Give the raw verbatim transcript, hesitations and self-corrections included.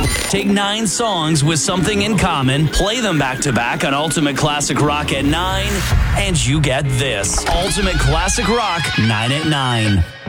Take nine songs with something in common, play them back to back on Ultimate Classic Rock at nine, and you get this. Ultimate Classic Rock nine at nine.